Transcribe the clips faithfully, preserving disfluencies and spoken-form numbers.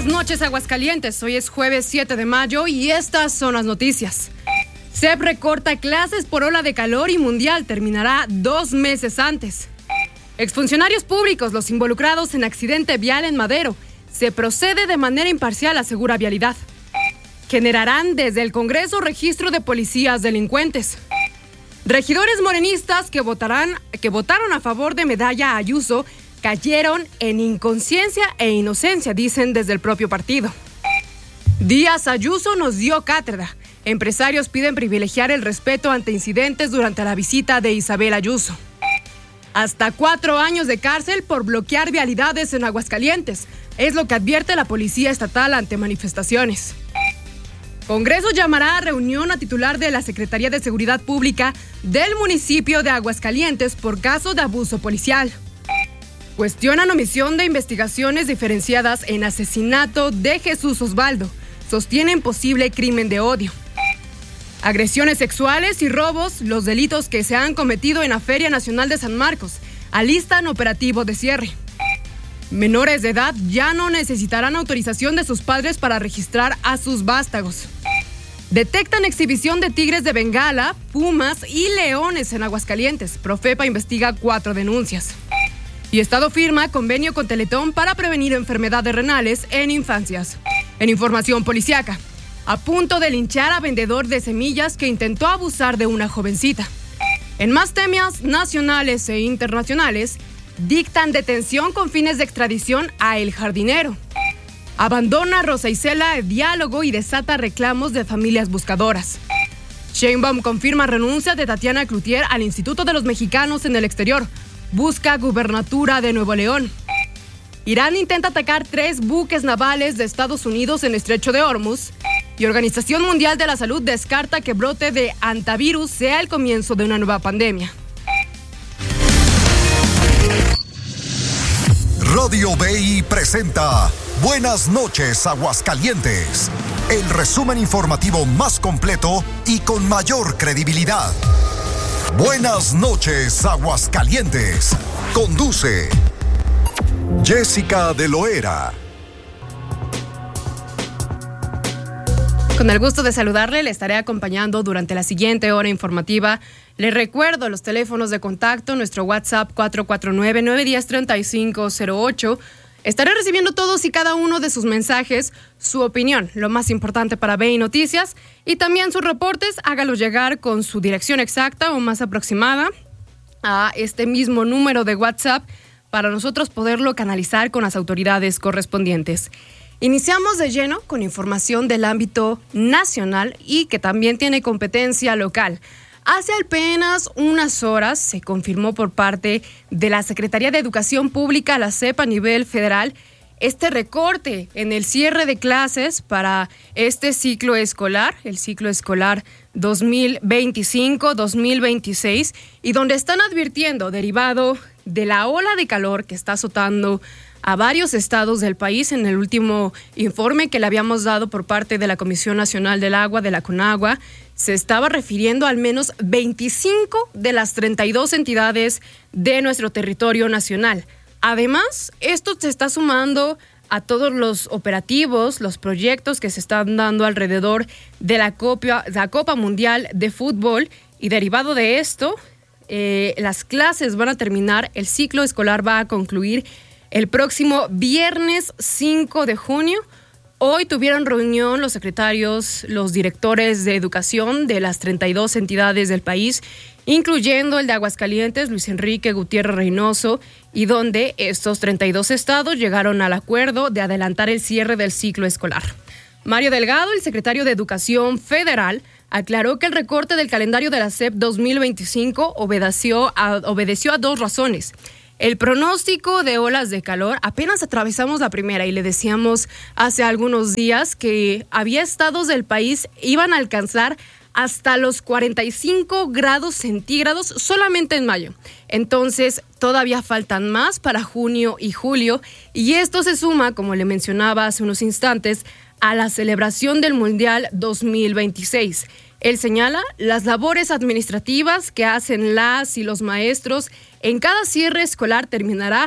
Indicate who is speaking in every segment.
Speaker 1: Buenas noches, Aguascalientes. Hoy es jueves siete de mayo y estas son las noticias. S E P recorta clases por ola de calor y mundial terminará dos meses antes. Exfuncionarios públicos, los involucrados en accidente vial en Madero. Se procede de manera imparcial, asegura Vialidad. Generarán desde el Congreso registro de policías delincuentes. Regidores morenistas que votarán, que votaron a favor de Medalla Ayuso cayeron en inconsciencia e inocencia, dicen desde el propio partido. Díaz Ayuso nos dio cátedra. Empresarios piden privilegiar el respeto ante incidentes durante la visita de Isabel Ayuso. Hasta cuatro años de cárcel por bloquear vialidades en Aguascalientes. Es lo que advierte la Policía Estatal ante manifestaciones. Congreso llamará a reunión a titular de la Secretaría de Seguridad Pública del municipio de Aguascalientes por caso de abuso policial. Cuestionan omisión de investigaciones diferenciadas en asesinato de Jesús Osvaldo. Sostienen posible crimen de odio. Agresiones sexuales y robos, los delitos que se han cometido en la Feria Nacional de San Marcos. Alistan operativo de cierre. Menores de edad ya no necesitarán autorización de sus padres para registrar a sus vástagos. Detectan exhibición de tigres de Bengala, pumas y leones en Aguascalientes. Profepa investiga cuatro denuncias. Y Estado firma convenio con Teletón para prevenir enfermedades renales en infancias. En información policiaca, a punto de linchar a vendedor de semillas que intentó abusar de una jovencita. En más temas nacionales e internacionales, dictan detención con fines de extradición a El Jardinero. Abandona Rosa Isela el diálogo y desata reclamos de familias buscadoras. Sheinbaum confirma renuncia de Tatiana Cloutier al Instituto de los Mexicanos en el Exterior. Busca gubernatura de Nuevo León. Irán intenta atacar tres buques navales de Estados Unidos en el Estrecho de Hormuz. Y Organización Mundial de la Salud descarta que brote de antivirus sea el comienzo de una nueva pandemia.
Speaker 2: Radio B I presenta Buenas noches, Aguascalientes. El resumen informativo más completo y con mayor credibilidad. Buenas noches, Aguascalientes. Conduce Jessica de Loera.
Speaker 1: Con el gusto de saludarle, le estaré acompañando durante la siguiente hora informativa. Le recuerdo los teléfonos de contacto, nuestro WhatsApp cuatro cuatro nueve, nueve uno cero, tres cinco cero ocho. Estaré recibiendo todos y cada uno de sus mensajes, su opinión, lo más importante para B I Noticias, y también sus reportes. Hágalos llegar con su dirección exacta o más aproximada a este mismo número de WhatsApp para nosotros poderlo canalizar con las autoridades correspondientes. Iniciamos de lleno con información del ámbito nacional y que también tiene competencia local. Hace apenas unas horas se confirmó por parte de la Secretaría de Educación Pública, la S E P a nivel federal, este recorte en el cierre de clases para este ciclo escolar, el ciclo escolar dos mil veinticinco dos mil veintiséis, y donde están advirtiendo, derivado de la ola de calor que está azotando a varios estados del país. En el último informe que le habíamos dado por parte de la Comisión Nacional del Agua, de la CONAGUA, se estaba refiriendo al menos veinticinco de las treinta y dos entidades de nuestro territorio nacional. Además, esto se está sumando a todos los operativos, los proyectos que se están dando alrededor de la Copa, la Copa Mundial de Fútbol, y derivado de esto, eh, las clases van a terminar, el ciclo escolar va a concluir el próximo viernes cinco de junio. Hoy tuvieron reunión los secretarios, los directores de educación de las treinta y dos entidades del país, incluyendo el de Aguascalientes, Luis Enrique Gutiérrez Reynoso, y donde estos treinta y dos estados llegaron al acuerdo de adelantar el cierre del ciclo escolar. Mario Delgado, el secretario de Educación Federal, aclaró que el recorte del calendario de la S E P dos mil veinticinco obedeció a, obedeció a dos razones. El pronóstico de olas de calor, apenas atravesamos la primera y le decíamos hace algunos días que había estados del país iban a alcanzar hasta los cuarenta y cinco grados centígrados solamente en mayo. Entonces, todavía faltan más para junio y julio, y esto se suma, como le mencionaba hace unos instantes, a la celebración del Mundial dos mil veintiséis. Él señala las labores administrativas que hacen las y los maestros en cada cierre escolar terminará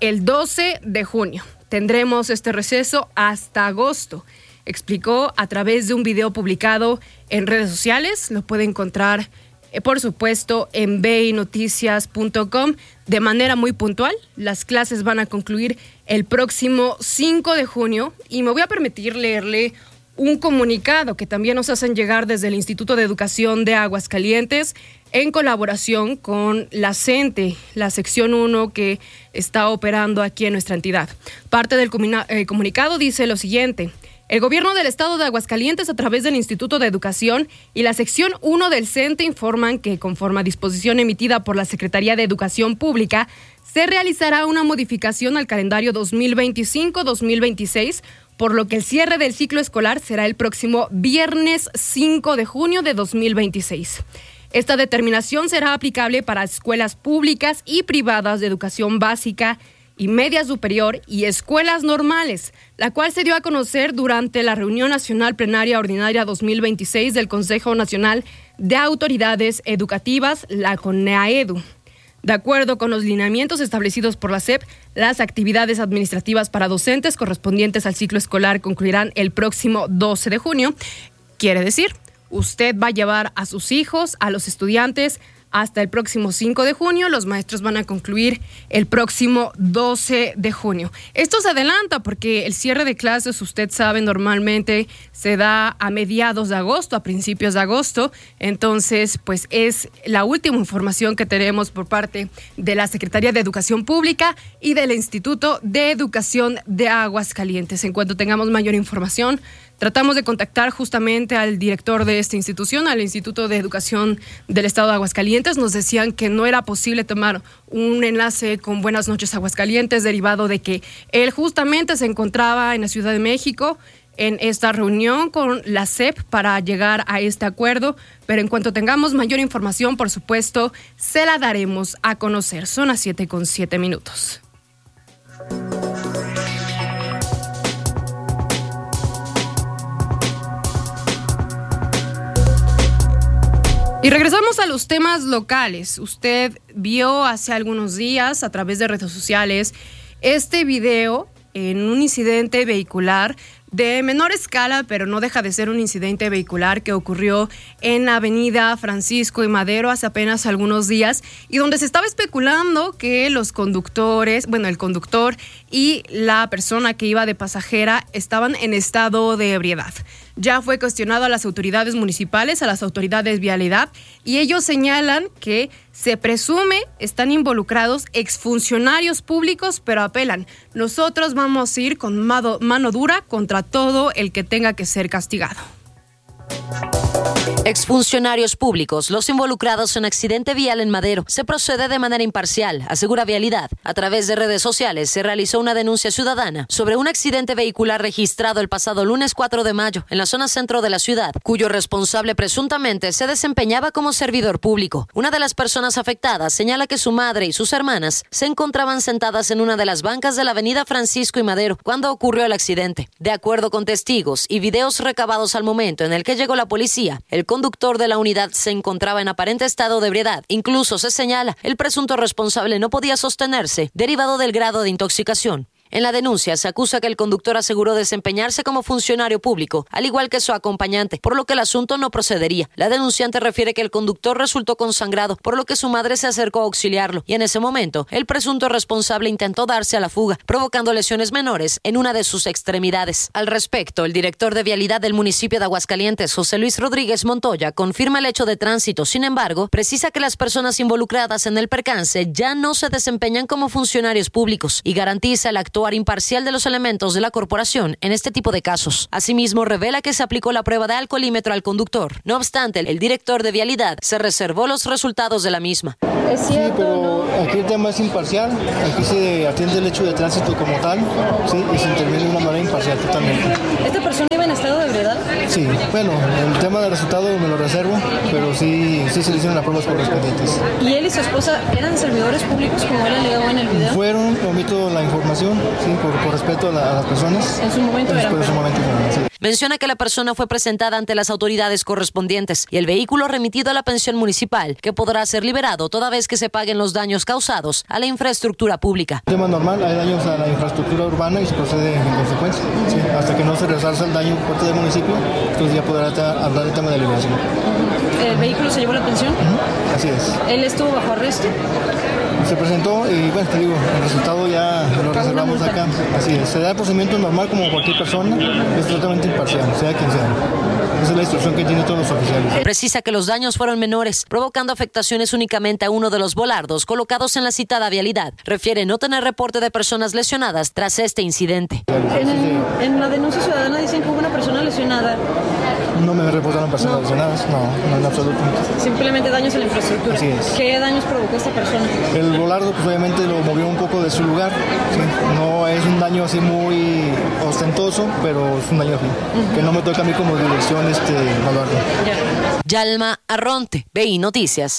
Speaker 1: el doce de junio. Tendremos este receso hasta agosto, explicó a través de un video publicado en redes sociales. Lo puede encontrar, eh, por supuesto, en b i noticias punto com de manera muy puntual. Las clases van a concluir el próximo cinco de junio y me voy a permitir leerle un comunicado que también nos hacen llegar desde el Instituto de Educación de Aguascalientes en colaboración con la CENTE, la sección uno que está operando aquí en nuestra entidad. Parte del comuna- eh, comunicado dice lo siguiente: el gobierno del estado de Aguascalientes, a través del Instituto de Educación y la sección uno del CENTE, informan que, conforme a disposición emitida por la Secretaría de Educación Pública, se realizará una modificación al calendario dos mil veinticinco dos mil veintiséis, por lo que el cierre del ciclo escolar será el próximo viernes cinco de junio de dos mil veintiséis. Esta determinación será aplicable para escuelas públicas y privadas de educación básica y media superior y escuelas normales, la cual se dio a conocer durante la Reunión Nacional Plenaria Ordinaria dos mil veintiséis del Consejo Nacional de Autoridades Educativas, la CONAEDU. De acuerdo con los lineamientos establecidos por la S E P, las actividades administrativas para docentes correspondientes al ciclo escolar concluirán el próximo doce de junio. Quiere decir, usted va a llevar a sus hijos, a los estudiantes, hasta el próximo cinco de junio. Los maestros van a concluir el próximo doce de junio. Esto se adelanta porque el cierre de clases, usted sabe, normalmente se da a mediados de agosto, a principios de agosto. Entonces, pues es la última información que tenemos por parte de la Secretaría de Educación Pública y del Instituto de Educación de Aguascalientes. En cuanto tengamos mayor información, tratamos de contactar justamente al director de esta institución, al Instituto de Educación del Estado de Aguascalientes. Nos decían que no era posible tomar un enlace con Buenas Noches Aguascalientes, derivado de que él justamente se encontraba en la Ciudad de México en esta reunión con la S E P para llegar a este acuerdo. Pero en cuanto tengamos mayor información, por supuesto, se la daremos a conocer. Son las siete con siete minutos. Y regresamos a los temas locales. Usted vio hace algunos días a través de redes sociales este video en un incidente vehicular de menor escala, pero no deja de ser un incidente vehicular que ocurrió en la avenida Francisco y Madero hace apenas algunos días, y donde se estaba especulando que los conductores, bueno, el conductor y la persona que iba de pasajera estaban en estado de ebriedad. Ya fue cuestionado a las autoridades municipales, a las autoridades de vialidad, y ellos señalan que se presume están involucrados exfuncionarios públicos, pero apelan: nosotros vamos a ir con mano, mano dura contra todo el que tenga que ser castigado.
Speaker 3: Exfuncionarios públicos, los involucrados en accidente vial en Madero. Se procede de manera imparcial, asegura Vialidad. A través de redes sociales se realizó una denuncia ciudadana sobre un accidente vehicular registrado el pasado lunes cuatro de mayo en la zona centro de la ciudad, cuyo responsable presuntamente se desempeñaba como servidor público. Una de las personas afectadas señala que su madre y sus hermanas se encontraban sentadas en una de las bancas de la avenida Francisco y Madero cuando ocurrió el accidente. De acuerdo con testigos y videos recabados al momento en el que llegó la policía, el conductor de la unidad se encontraba en aparente estado de ebriedad. Incluso se señala, el presunto responsable no podía sostenerse, derivado del grado de intoxicación. En la denuncia se acusa que el conductor aseguró desempeñarse como funcionario público, al igual que su acompañante, por lo que el asunto no procedería. La denunciante refiere que el conductor resultó consangrado, por lo que su madre se acercó a auxiliarlo, y en ese momento el presunto responsable intentó darse a la fuga, provocando lesiones menores en una de sus extremidades. Al respecto, el director de Vialidad del municipio de Aguascalientes, José Luis Rodríguez Montoya, confirma el hecho de tránsito. Sin embargo, precisa que las personas involucradas en el percance ya no se desempeñan como funcionarios públicos y garantiza el actuar imparcial de los elementos de la corporación en este tipo de casos. Asimismo, revela que se aplicó la prueba de alcoholímetro al conductor. No obstante, el director de Vialidad se reservó los resultados de la misma.
Speaker 4: Es cierto, sí, pero ¿no? Aquí el tema es imparcial. Aquí se atiende el hecho de tránsito como tal, sí, y se interviene de una manera imparcial totalmente.
Speaker 5: ¿Esta persona iba en estado de ebriedad?
Speaker 4: Sí, bueno, el tema del resultado me lo reservo, pero sí, sí se le hicieron las pruebas correspondientes.
Speaker 5: ¿Y él y su esposa eran servidores públicos como él alegaba en el video?
Speaker 4: Fueron, omito la información, sí, por, por respeto a, la, a las personas.
Speaker 5: En su momento era.
Speaker 4: En su momento sí.
Speaker 3: Menciona que la persona fue presentada ante las autoridades correspondientes y el vehículo remitido a la pensión municipal, que podrá ser liberado toda vez que se paguen los daños causados a la infraestructura pública.
Speaker 4: Tema normal, hay daños a la infraestructura urbana y se procede en consecuencia. Sí, hasta que no se resarza el daño por parte del municipio, entonces ya podrá hablar del tema de liberación.
Speaker 5: ¿El vehículo se llevó a la pensión?
Speaker 4: Uh-huh. Así es.
Speaker 5: ¿Él estuvo bajo arresto?
Speaker 4: Se presentó y bueno, te digo, el resultado ya lo reservamos acá. Así es, se da el procedimiento normal como cualquier persona, es totalmente imparcial, sea quien sea. Esa es la instrucción que tienen todos los oficiales.
Speaker 3: Precisa que los daños fueron menores, provocando afectaciones únicamente a uno de los volardos colocados en la citada vialidad. Refiere no tener reporte de personas lesionadas tras este incidente.
Speaker 5: En, el, en la denuncia ciudadana dicen que hubo una persona lesionada.
Speaker 4: No me reportaron personas no. lesionadas, no, no en absoluto.
Speaker 5: Simplemente daños a la infraestructura.
Speaker 4: Así es.
Speaker 5: ¿Qué daños provocó esta persona?
Speaker 4: El volardo pues obviamente lo movió un poco de su lugar, ¿sí? No es un daño así muy ostentoso, pero es un daño uh-huh. que no me toca a mí como dirección este evaluarlo.
Speaker 3: Yalma Arronte, B I Noticias.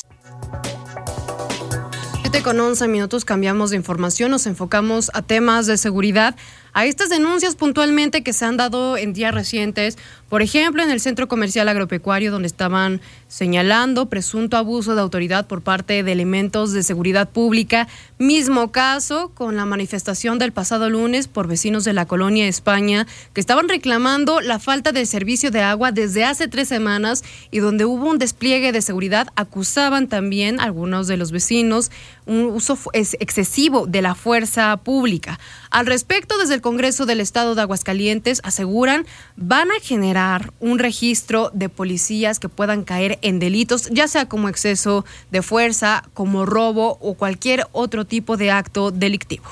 Speaker 1: Con once minutos cambiamos de información, nos enfocamos a temas de seguridad, a estas denuncias puntualmente que se han dado en días recientes, por ejemplo en el centro comercial agropecuario, donde estaban señalando presunto abuso de autoridad por parte de elementos de seguridad pública. Mismo caso con la manifestación del pasado lunes por vecinos de la colonia España, que estaban reclamando la falta de servicio de agua desde hace tres semanas y donde hubo un despliegue de seguridad. Acusaban también algunos de los vecinos un uso excesivo de la fuerza pública. Al respecto, desde el Congreso del Estado de Aguascalientes aseguran van a generar un registro de policías que puedan caer en delitos, ya sea como exceso de fuerza, como robo o cualquier otro tipo de acto delictivo.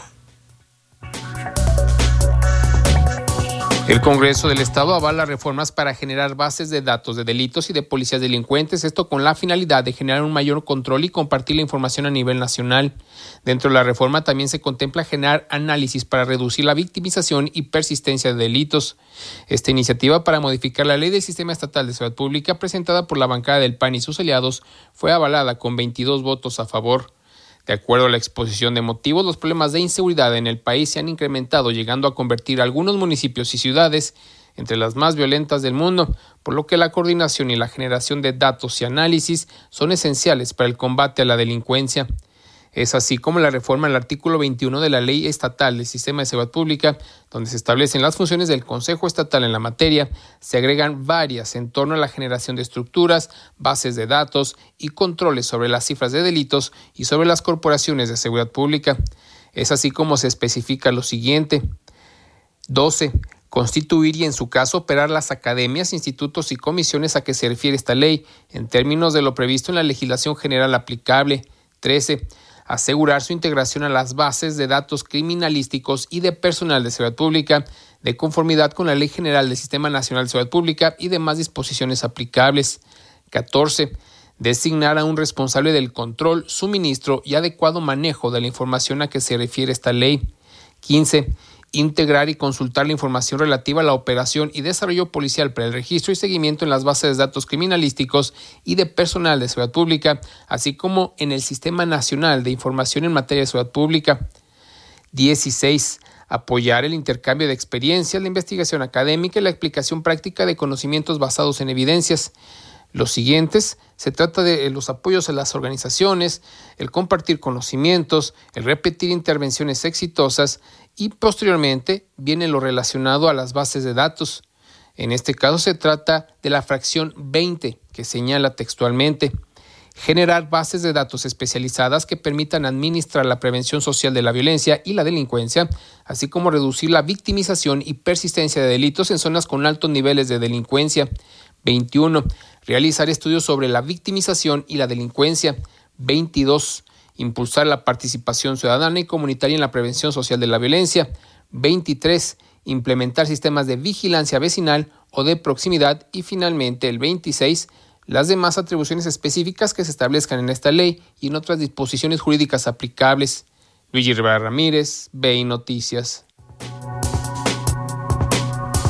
Speaker 6: El Congreso del Estado avala reformas para generar bases de datos de delitos y de policías delincuentes, esto con la finalidad de generar un mayor control y compartir la información a nivel nacional. Dentro de la reforma también se contempla generar análisis para reducir la victimización y persistencia de delitos. Esta iniciativa para modificar la Ley del Sistema Estatal de Seguridad Pública, presentada por la bancada del P A N y sus aliados, fue avalada con veintidós votos a favor. De acuerdo a la exposición de motivos, los problemas de inseguridad en el país se han incrementado, llegando a convertir a algunos municipios y ciudades entre las más violentas del mundo, por lo que la coordinación y la generación de datos y análisis son esenciales para el combate a la delincuencia. Es así como la reforma al artículo veintiuno de la Ley Estatal del Sistema de Seguridad Pública, donde se establecen las funciones del Consejo Estatal en la materia, se agregan varias en torno a la generación de estructuras, bases de datos y controles sobre las cifras de delitos y sobre las corporaciones de seguridad pública. Es así como se especifica lo siguiente. doce. Constituir y en su caso operar las academias, institutos y comisiones a que se refiere esta ley, en términos de lo previsto en la legislación general aplicable. trece. Asegurar su integración a las bases de datos criminalísticos y de personal de seguridad pública, de conformidad con la Ley General del Sistema Nacional de Seguridad Pública y demás disposiciones aplicables. catorce. Designar a un responsable del control, suministro y adecuado manejo de la información a que se refiere esta ley. quince. Integrar y consultar la información relativa a la operación y desarrollo policial para el registro y seguimiento en las bases de datos criminalísticos y de personal de seguridad pública, así como en el Sistema Nacional de Información en materia de seguridad pública. dieciséis. Apoyar el intercambio de experiencias, la investigación académica y la aplicación práctica de conocimientos basados en evidencias. Los siguientes, se trata de los apoyos a las organizaciones, el compartir conocimientos, el repetir intervenciones exitosas y posteriormente viene lo relacionado a las bases de datos. En este caso se trata de la fracción veinte, que señala textualmente: generar bases de datos especializadas que permitan administrar la prevención social de la violencia y la delincuencia, así como reducir la victimización y persistencia de delitos en zonas con altos niveles de delincuencia. veintiuno. Realizar estudios sobre la victimización y la delincuencia. veintidós. Impulsar la participación ciudadana y comunitaria en la prevención social de la violencia. veintitrés. Implementar sistemas de vigilancia vecinal o de proximidad. Y finalmente, el veintiséis. Las demás atribuciones específicas que se establezcan en esta ley y en otras disposiciones jurídicas aplicables. Luigi Rivera Ramírez, B I Noticias.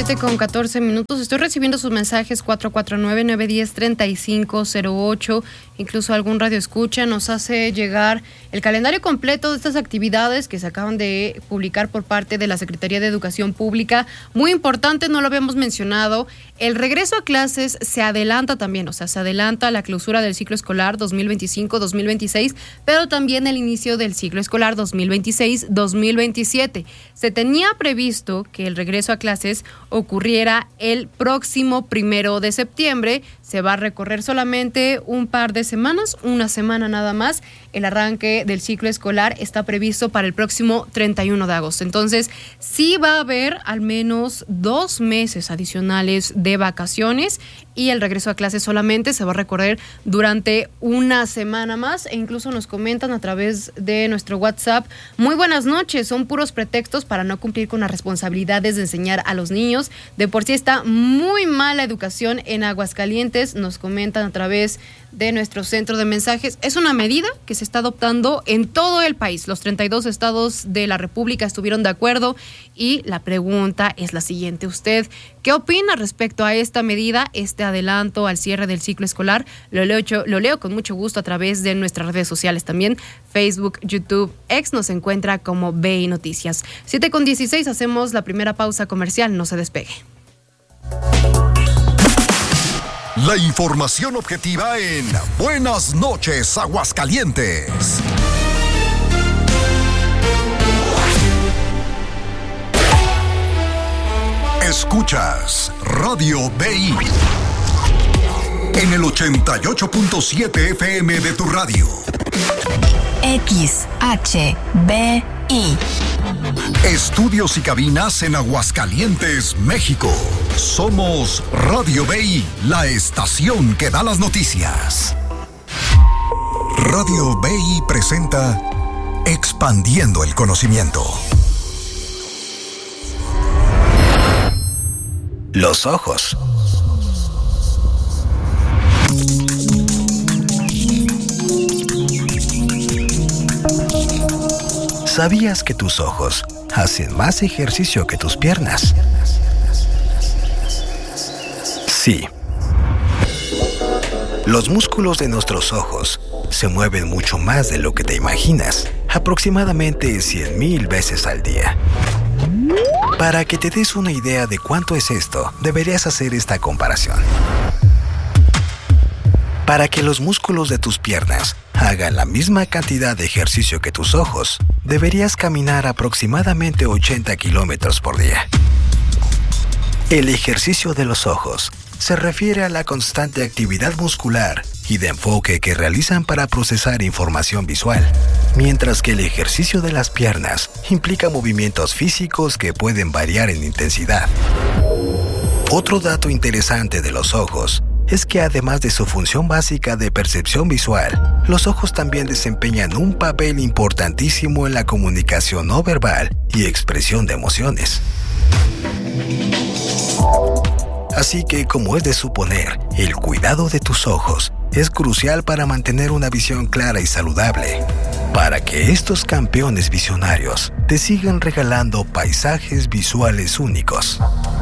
Speaker 1: siete con catorce minutos. Estoy recibiendo sus mensajes cuatro cuatro nueve, nueve uno cero, tres cinco cero ocho. Incluso algún radio escucha nos hace llegar el calendario completo de estas actividades que se acaban de publicar por parte de la Secretaría de Educación Pública. Muy importante, no lo habíamos mencionado. El regreso a clases se adelanta también, o sea, se adelanta la clausura del ciclo escolar dos mil veinticinco dos mil veintiséis, pero también el inicio del ciclo escolar dos mil veintiséis dos mil veintisiete. Se tenía previsto que el regreso a clases ocurriera el próximo primero de septiembre. Se va a recorrer solamente un par de semanas, una semana nada más. El arranque del ciclo escolar está previsto para el próximo treinta y uno de agosto. Entonces, sí va a haber al menos dos meses adicionales de vacaciones y el regreso a clases solamente se va a recorrer durante una semana más. E incluso nos comentan a través de nuestro WhatsApp: muy buenas noches, son puros pretextos para no cumplir con las responsabilidades de enseñar a los niños. De por sí está muy mala educación en Aguascalientes, nos comentan a través de nuestro centro de mensajes. Es una medida que se está adoptando en todo el país. Los treinta y dos estados de la República estuvieron de acuerdo y la pregunta es la siguiente: ¿usted qué opina respecto a esta medida, este adelanto al cierre del ciclo escolar? Lo leo, lo leo con mucho gusto a través de nuestras redes sociales también, Facebook, YouTube, X nos encuentra como B I Noticias. siete con dieciséis, hacemos la primera pausa comercial, no se despegue.
Speaker 2: La información objetiva en Buenas noches, Aguascalientes. Escuchas Radio B I en el ochenta y ocho punto siete F M de tu radio.
Speaker 7: X H B I.
Speaker 2: Estudios y cabinas en Aguascalientes, México. Somos Radio B I, la estación que da las noticias. Radio B I presenta Expandiendo el Conocimiento.
Speaker 8: Los ojos. ¿Sabías que tus ojos hacen más ejercicio que tus piernas? Sí. Los músculos de nuestros ojos se mueven mucho más de lo que te imaginas, aproximadamente cien mil veces al día. Para que te des una idea de cuánto es esto, deberías hacer esta comparación. Para que los músculos de tus piernas hagan la misma cantidad de ejercicio que tus ojos, deberías caminar aproximadamente ochenta kilómetros por día. El ejercicio de los ojos se refiere a la constante actividad muscular y de enfoque que realizan para procesar información visual, mientras que el ejercicio de las piernas implica movimientos físicos que pueden variar en intensidad. Otro dato interesante de los ojos es que además de su función básica de percepción visual, los ojos también desempeñan un papel importantísimo en la comunicación no verbal y expresión de emociones. Así que, como es de suponer, el cuidado de tus ojos es crucial para mantener una visión clara y saludable, para que estos campeones visionarios te sigan regalando paisajes visuales únicos.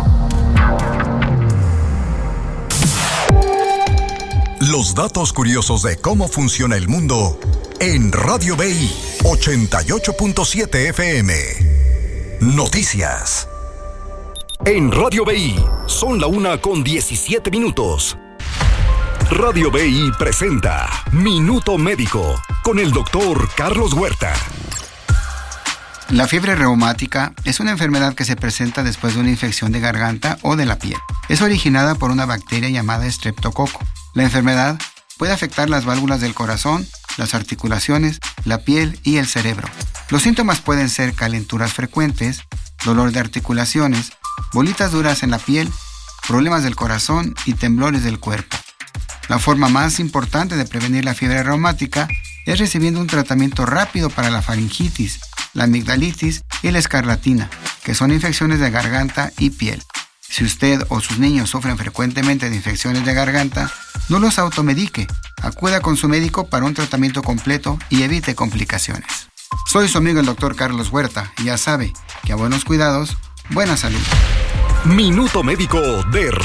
Speaker 2: Los datos curiosos de cómo funciona el mundo en Radio B I ochenta y ocho punto siete F M. Noticias. En Radio B I son la una con diecisiete minutos. Radio B I presenta Minuto Médico con el doctor Carlos Huerta.
Speaker 9: La fiebre reumática es una enfermedad que se presenta después de una infección de garganta o de la piel. Es originada por una bacteria llamada estreptococo. La enfermedad puede afectar las válvulas del corazón, las articulaciones, la piel y el cerebro. Los síntomas pueden ser calenturas frecuentes, dolor de articulaciones, bolitas duras en la piel, problemas del corazón y temblores del cuerpo. La forma más importante de prevenir la fiebre reumática es recibiendo un tratamiento rápido para la faringitis, la amigdalitis y la escarlatina, que son infecciones de garganta y piel. Si usted o sus niños sufren frecuentemente de infecciones de garganta, no los automedique. Acuda con su médico para un tratamiento completo y evite complicaciones. Soy su amigo el doctor Carlos Huerta y ya sabe que a buenos cuidados, buena salud.
Speaker 2: Minuto Médico de